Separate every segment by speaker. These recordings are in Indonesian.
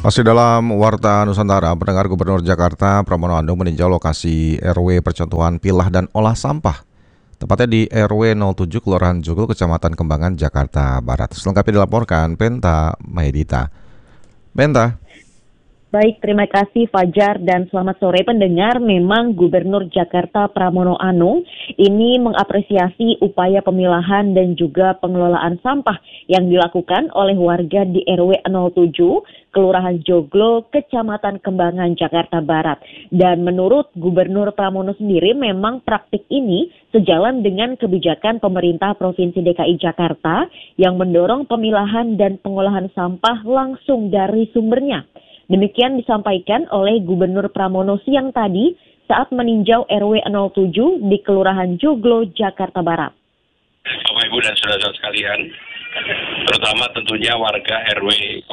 Speaker 1: Masih dalam Warta Nusantara, pendengar Gubernur Jakarta Pramono Anung meninjau lokasi RW percontohan pilah dan olah sampah. Tepatnya di RW 07 Kelurahan Joglo, Kecamatan Kembangan, Jakarta Barat. Selengkapnya dilaporkan Penta Maedita. Penta.
Speaker 2: Baik, terima kasih Fajar dan selamat sore pendengar. Memang Gubernur Jakarta Pramono Anung ini mengapresiasi upaya pemilahan dan juga pengelolaan sampah yang dilakukan oleh warga di RW 07, Kelurahan Joglo, Kecamatan Kembangan, Jakarta Barat. Dan menurut Gubernur Pramono sendiri memang praktik ini sejalan dengan kebijakan pemerintah Provinsi DKI Jakarta yang mendorong pemilahan dan pengolahan sampah langsung dari sumbernya. Demikian disampaikan oleh Gubernur Pramono siang tadi saat meninjau RW 07 di Kelurahan Joglo, Jakarta Barat.
Speaker 3: Bapak Ibu dan saudara-saudara sekalian, terutama tentunya warga RW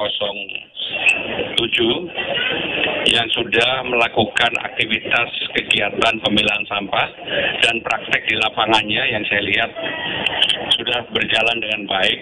Speaker 3: 07 yang sudah melakukan aktivitas kegiatan pemilahan sampah dan praktek di lapangannya yang saya lihat sudah berjalan dengan baik.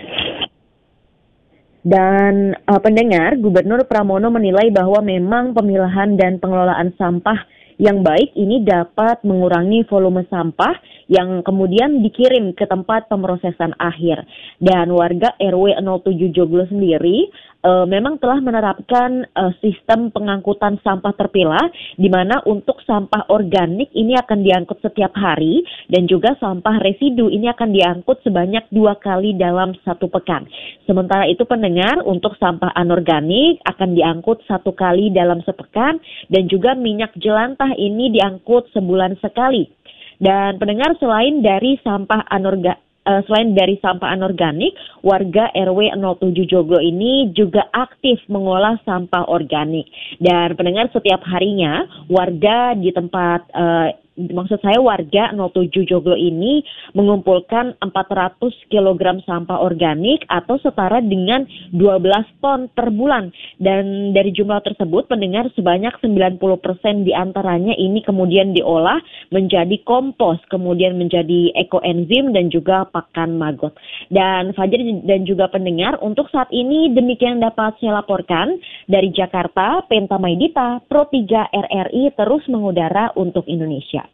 Speaker 2: Dan pendengar, Gubernur Pramono menilai bahwa memang pemilahan dan pengelolaan sampah yang baik ini dapat mengurangi volume sampah yang kemudian dikirim ke tempat pemrosesan akhir. Dan warga RW 07 Joglo sendiri memang telah menerapkan sistem pengangkutan sampah terpilah, di mana untuk sampah organik ini akan diangkut setiap hari dan juga sampah residu ini akan diangkut sebanyak 2 kali dalam 1 pekan. Sementara itu pendengar, untuk sampah anorganik akan diangkut 1 kali dalam sepekan dan juga minyak jelantah ini diangkut sebulan sekali. Dan pendengar, selain dari sampah anorganik, warga RW 07 Joglo ini juga aktif mengolah sampah organik. Dan pendengar, setiap harinya warga di tempat warga 07 Joglo ini mengumpulkan 400 kg sampah organik atau setara dengan 12 ton per bulan. Dan dari jumlah tersebut, pendengar, sebanyak 90% diantaranya ini kemudian diolah menjadi kompos, kemudian menjadi ekoenzim dan juga pakan maggot. Dan Fajar dan juga pendengar, untuk saat ini demikian dapat saya laporkan dari Jakarta. Penta Maedita, Pro 3 RRI terus mengudara untuk Indonesia.